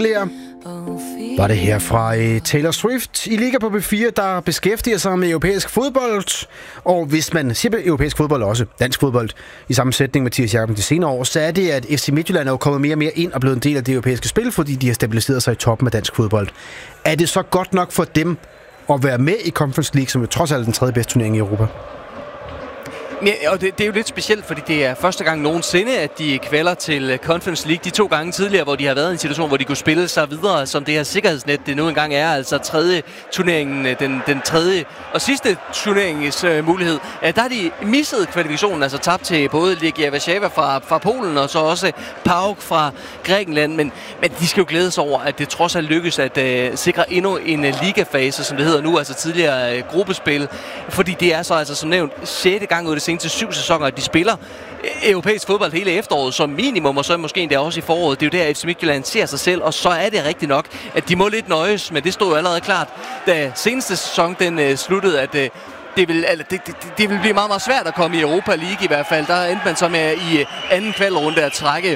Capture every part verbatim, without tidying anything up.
Var det her fra uh, Taylor Swift. I ligger på B fire, der beskæftiger sig med europæisk fodbold. Og hvis man siger europæisk fodbold også, dansk fodbold, i sammensætning med Mathias Jacobsen de senere år, så er det, at F C Midtjylland er jo kommet mere og mere ind og blevet en del af det europæiske spil, fordi de har stabiliseret sig i toppen af dansk fodbold. Er det så godt nok for dem at være med i Conference League, som jo trods alt er den tredje bedste turnering i Europa? Ja, og det, det er jo lidt specielt, fordi det er første gang nogensinde, at de kvalder til Conference League. De to gange tidligere, hvor de har været i en situation, hvor de kunne spille sig videre, som det her sikkerhedsnet, det nu engang er, altså tredje turneringen, den, den tredje og sidste turneringens uh, mulighed. Uh, der har de misset kvalifikationen, altså tabt til både Legia Warszawa fra, fra Polen, og så også PAOK fra Grækenland. Men, men de skal jo glædes over, at det trods alt lykkes at uh, sikre endnu en uh, ligafase, som det hedder nu, altså tidligere uh, gruppespil. Fordi det er så altså som nævnt sjette gang ud af det til syv sæsoner, at de spiller europæisk fodbold hele efteråret som minimum, og så måske endda også i foråret. Det er jo der, F C Midtjylland ser sig selv, og så er det rigtigt nok, at de må lidt nøjes, men det stod jo allerede klart, da seneste sæson den uh, sluttede, at uh, det, vil, altså, det, det, det vil blive meget, meget svært at komme i Europa League i hvert fald. Der endte man så med i uh, anden kvalrunde at trække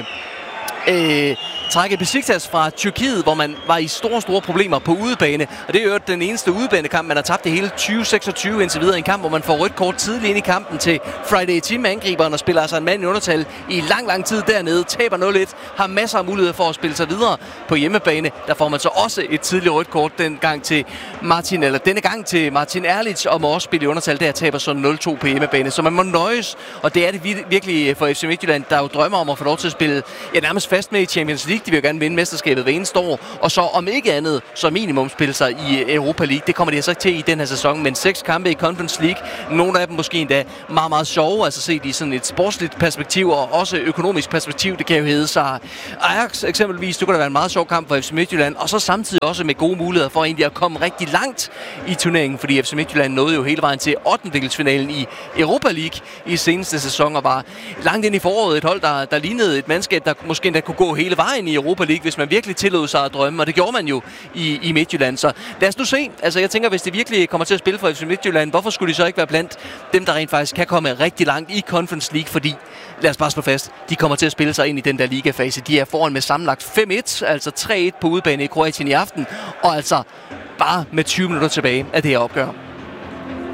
uh, trække Besiktas fra Tyrkiet, hvor man var i store, store problemer på udebane. Og det er jo den eneste udebanekamp, man har tabt det hele tyve seksogtyve indtil videre. En kamp, hvor man får rødt kort tidligt ind i kampen til Friday Team angriberen og spiller altså en mand i undertal i lang, lang tid dernede. Taber nul et, har masser af muligheder for at spille sig videre på hjemmebane. Der får man så også et tidligt rødt kort den gang til Martin, eller denne gang til Martin Erlich, og må også spille i undertal. Der taber så nul to på hjemmebane. Så man må nøjes, og det er det virkelig for F C Midtjylland, der jo drømmer om at få lov til at spille ja, nærmest fast med i Champions League. De vil jo gerne vinde mesterskabet hver eneste år, og så om ikke andet, så minimum spille sig i Europa League. Det kommer de så til i den her sæson, men seks kampe i Conference League. Nogle af dem måske endda meget, meget sjove, altså set i sådan et sportsligt perspektiv, og også økonomisk perspektiv. Det kan jo hedde sig Ajax eksempelvis. Det kunne da være en meget sjov kamp for F C Midtjylland, og så samtidig også med gode muligheder for egentlig at komme rigtig langt i turneringen, fordi F C Midtjylland nåede jo hele vejen til ottendedelsfinalen i Europa League i seneste sæson, og var langt ind i foråret et hold, der, der lignede et mandskab, der måske endda kunne gå hele vejen i Europa League, hvis man virkelig tillod sig at drømme, og det gjorde man jo i, i Midtjylland. Så lad os nu se. Altså jeg tænker, hvis det virkelig kommer til at spille for F C Midtjylland, hvorfor skulle de så ikke være blandt dem, der rent faktisk kan komme rigtig langt i Conference League, fordi, lad os bare slå fast, de kommer til at spille sig ind i den der ligafase. De er foran med sammenlagt fem et, altså tre et på udebane i Kroatien i aften, og altså bare med tyve minutter tilbage af det her opgør.